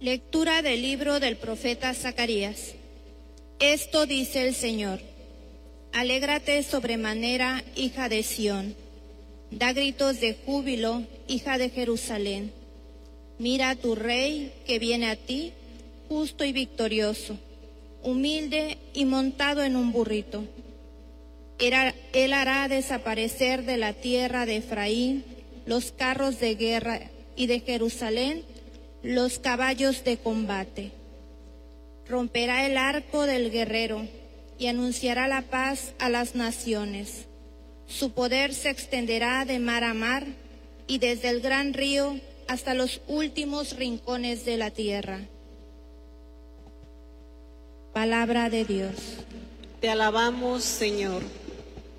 Lectura del libro del profeta Zacarías. Esto dice el Señor: Alégrate sobremanera, hija de Sión. Da gritos de júbilo, hija de Jerusalén. Mira a tu rey que viene a ti, justo y victorioso, humilde y montado en un burrito. Él hará desaparecer de la tierra de Efraín los carros de guerra y de Jerusalén los caballos de combate. Romperá el arco del guerrero y anunciará la paz a las naciones. Su poder se extenderá de mar a mar y desde el gran río hasta los últimos rincones de la tierra. Palabra de Dios. Te alabamos, Señor.